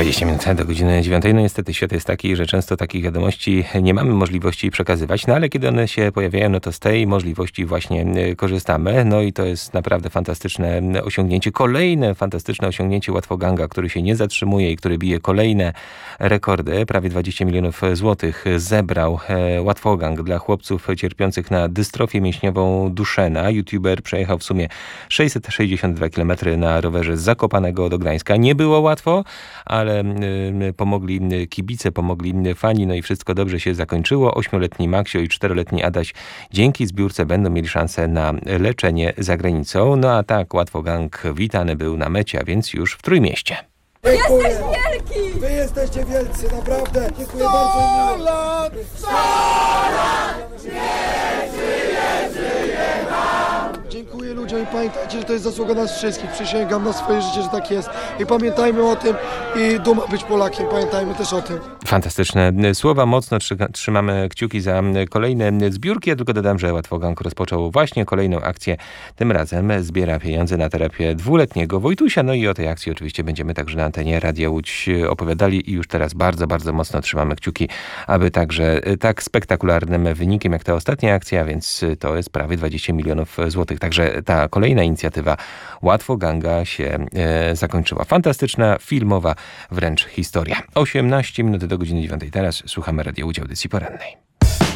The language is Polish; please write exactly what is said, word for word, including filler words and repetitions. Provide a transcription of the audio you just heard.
dwadzieścia minut do godziny dziewiątej. No niestety świat jest taki, że często takich wiadomości nie mamy możliwości przekazywać, no ale kiedy one się pojawiają, no to z tej możliwości właśnie korzystamy. No i to jest naprawdę fantastyczne osiągnięcie. Kolejne fantastyczne osiągnięcie Łatwoganga, który się nie zatrzymuje i który bije kolejne rekordy. Prawie dwadzieścia milionów złotych zebrał Łatwogang dla chłopców cierpiących na dystrofię mięśniową Duszena. YouTuber przejechał w sumie sześćset sześćdziesiąt dwa kilometry na rowerze z Zakopanego do Gdańska. Nie było łatwo, ale y, pomogli kibice, pomogli fani, no i wszystko dobrze się zakończyło. Ośmioletni Maksio i czteroletni Adaś dzięki zbiórce będą mieli szansę na leczenie za granicą. No a tak, Łatwogang witany był na mecie, a więc już w Trójmieście. Dziękuję. Jesteś wielki! Wy jesteście wielcy, naprawdę! Dziękuję bardzo! sto lat! sto lat! Nie żyje, żyje nam! Dziękuję ludziom i pamiętajcie, że to jest zasługa nas wszystkich. Przysięgam na swoje życie, że tak jest. I pamiętajmy o tym i duma być Polakiem. Pamiętajmy też o tym. Fantastyczne słowa. Mocno trzymamy kciuki za kolejne zbiórki. Ja tylko dodam, że Łatwogang rozpoczął właśnie kolejną akcję. Tym razem zbiera pieniądze na terapię dwuletniego Wojtusia. No i o tej akcji oczywiście będziemy także na antenie Radia Łódź opowiadali i już teraz bardzo, bardzo mocno trzymamy kciuki, aby także tak spektakularnym wynikiem jak ta ostatnia akcja, więc to jest prawie dwadzieścia milionów złotych. Także ta kolejna inicjatywa Łatwoganga się e, zakończyła. Fantastyczna, filmowa wręcz historia. osiemnaście minut do godziny dziewiątej. Teraz słuchamy Radia Łódź, audycji porannej.